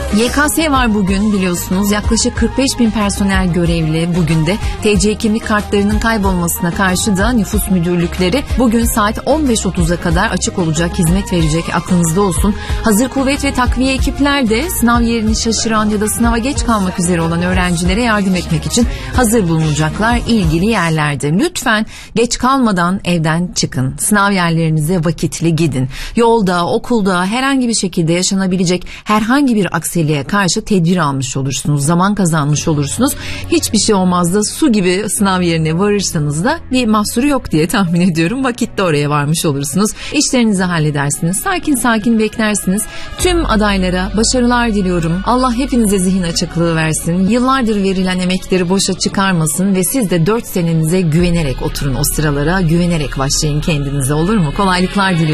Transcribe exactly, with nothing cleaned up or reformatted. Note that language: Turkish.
Y K S var bugün biliyorsunuz. Yaklaşık kırk beş bin personel görevli bugün de. T C kimlik kartlarının kaybolmasına karşı da nüfus müdürlükleri bugün saat on beş otuza kadar açık olacak, hizmet verecek, aklınızda olsun. Hazır kuvvet ve takviye ekipler de sınav yerini şaşıran ya da sınava geç kalmak üzere olan öğrencilere yardım etmek için hazır bulunacaklar ilgili yerlerde. Lütfen geç kalmadan evden çıkın. Sınav yerlerinize vakitli gidin. Yolda, okulda herhangi bir şekilde yaşanabilecek herhangi bir aksiliğe karşı tedbir almış olursunuz. Zaman kazanmış olursunuz. Hiçbir şey olmaz da su gibi sınav yerine varırsanız da bir mahsuru yok diye tahmin ediyorum. Vakitte oraya varmış olursunuz. İşlerinizi halledersiniz. Sakin sakin beklersiniz. Tüm adaylara başarılar diliyorum. Allah hepinize zihin açıklığı versin. Yıllardır verilen emekleri boşa çıkarmasın ve siz de dört senenize güvenerek oturun o sıralara. Güvenerek başlayın kendinize, olur mu? Kolaylıklar diliyorum.